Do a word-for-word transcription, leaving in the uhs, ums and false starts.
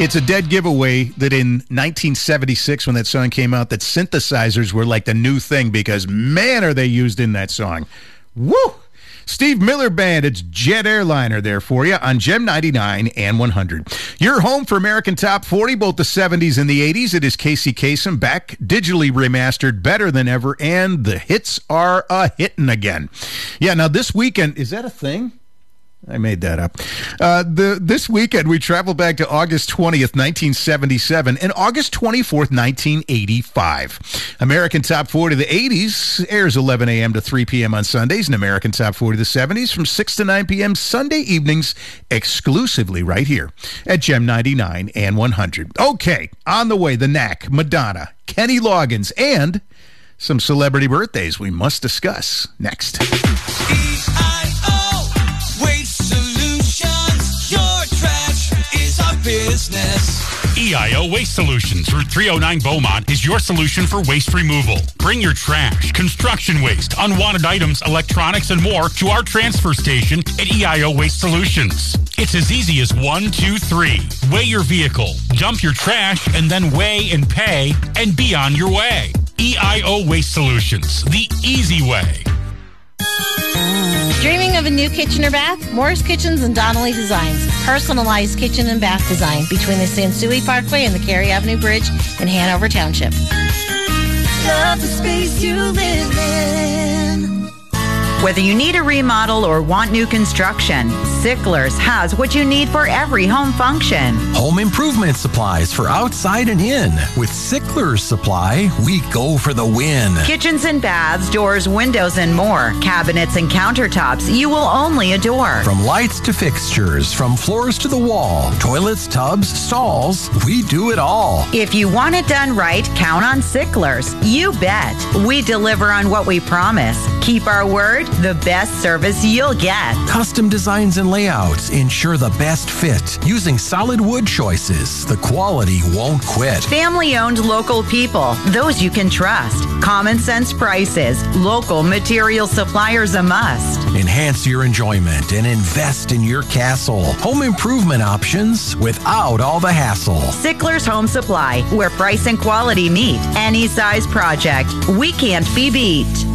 It's a dead giveaway that in nineteen seventy-six, when that song came out, that synthesizers were like the new thing because, man, are they used in that song. Woo! Steve Miller Band, it's Jet Airliner there for you on Gem ninety-nine and one hundred. Your home for American Top forty, both the seventies and the eighties. It is Casey Kasem, back digitally remastered, better than ever, and the hits are a-hittin' again. Yeah, now this weekend, is that a thing? I made that up. Uh, the This weekend, we travel back to August twentieth, nineteen seventy-seven, and August twenty-fourth, nineteen eighty-five. American Top forty of the eighties airs eleven a.m. to three p.m. on Sundays, and American Top forty of the seventies from six to nine p.m. Sunday evenings, exclusively right here at Gem ninety-nine and one hundred. Okay, on the way, The Knack, Madonna, Kenny Loggins, and some celebrity birthdays we must discuss next. Business. E I O Waste Solutions, Route three oh nine Beaumont, is your solution for waste removal. Bring your trash, construction waste, unwanted items, electronics, and more to our transfer station at E I O Waste Solutions. It's as easy as one, two, three. Weigh your vehicle, dump your trash, and then weigh and pay, and be on your way. E I O Waste Solutions, the easy way. Dreaming of a new kitchen or bath? Morris Kitchens and Donnelly Designs. Personalized kitchen and bath design between the Sansui Parkway and the Cary Avenue Bridge in Hanover Township. Love the space you live in. Whether you need a remodel or want new construction, Sickler's has what you need for every home function. Home improvement supplies for outside and in. With Sickler's Supply, we go for the win. Kitchens and baths, doors, windows, and more. Cabinets and countertops you will only adore. From lights to fixtures, from floors to the wall, toilets, tubs, stalls, we do it all. If you want it done right, count on Sickler's. You bet. We deliver on what we promise. Keep our word. The best service you'll get. Custom designs and layouts ensure the best fit. Using solid wood choices, the quality won't quit. Family-owned local people, those you can trust. Common sense prices. Local material suppliers a must. Enhance your enjoyment and invest in your castle. Home improvement options without all the hassle. Sickler's Home Supply, where price and quality meet. Any size project, we can't be beat.